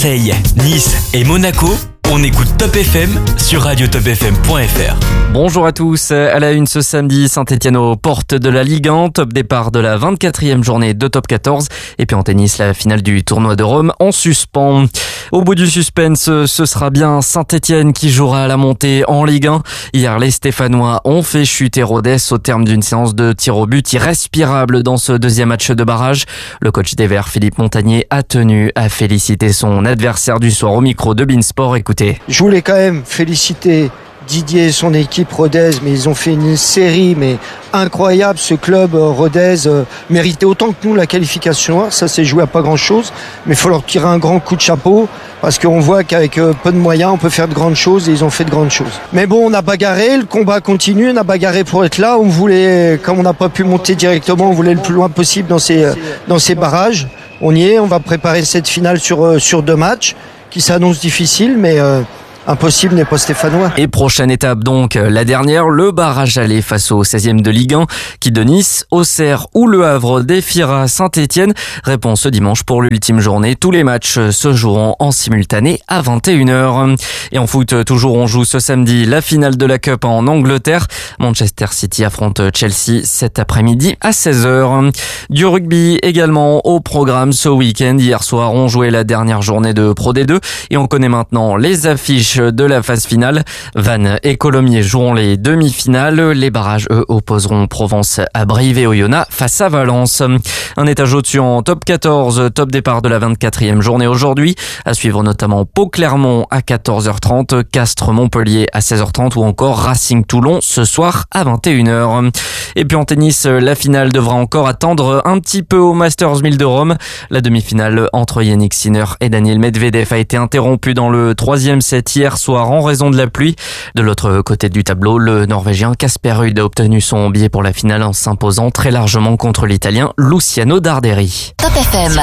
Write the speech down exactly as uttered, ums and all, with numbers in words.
Marseille, Nice et Monaco, on écoute Top F M sur radio top f m point f r. Bonjour à tous, à la une ce samedi, Saint-Etienne aux portes de la Ligue un, top départ de la vingt-quatrième journée de top quatorze, et puis en tennis, la finale du tournoi de Rome en suspens. Au bout du suspense, ce sera bien Saint-Etienne qui jouera à la montée en Ligue un. Hier, les Stéphanois ont fait chuter Rodez au terme d'une séance de tir au but irrespirable dans ce deuxième match de barrage. Le coach des Verts, Philippe Montagnier, a tenu à féliciter son adversaire du soir au micro de Beansport. Écoutez. Je voulais quand même féliciter Didier et son équipe Rodez, mais ils ont fait une série mais incroyable. Ce club Rodez euh, méritait autant que nous la qualification. Ça s'est joué à pas grand chose, mais il faut leur tirer un grand coup de chapeau parce qu'on voit qu'avec euh, peu de moyens on peut faire de grandes choses et ils ont fait de grandes choses. Mais bon, on a bagarré, le combat continue, on a bagarré pour être là. On voulait, comme on n'a pas pu monter directement, on voulait le plus loin possible dans ces, euh, dans ces barrages. On y est, on va préparer cette finale sur, euh, sur deux matchs qui s'annoncent difficiles, mais euh, impossible n'est pas stéphanois. Et prochaine étape donc, la dernière, le barrage aller face au seizième de Ligue un, qui de Nice, Auxerre ou Le Havre défiera Saint-Etienne. Réponse ce dimanche pour l'ultime journée. Tous les matchs se joueront en simultané à vingt et une heures. Et en foot, toujours on joue ce samedi la finale de la Cup en Angleterre. Manchester City affronte Chelsea cet après-midi à seize heures. Du rugby également au programme ce week-end. Hier soir, on jouait la dernière journée de Pro D deux et on connaît maintenant les affiches de la phase finale. Vannes et Colomiers joueront les demi-finales. Les barrages, eux, opposeront Provence à Brive et Oyonnax face à Valence. Un étage au-dessus en top quatorze, top départ de la vingt-quatrième journée aujourd'hui. À suivre notamment Pau-Clermont à quatorze heures trente, Castres-Montpellier à seize heures trente ou encore Racing-Toulon ce soir à vingt et une heures. Et puis en tennis, la finale devra encore attendre un petit peu au Masters mille de Rome. La demi-finale entre Yannick Sinner et Daniil Medvedev a été interrompue dans le troisième set hier soir en raison de la pluie. De l'autre côté du tableau, le Norvégien Casper Ruud a obtenu son billet pour la finale en s'imposant très largement contre l'Italien Luciano Darderi. Top F M.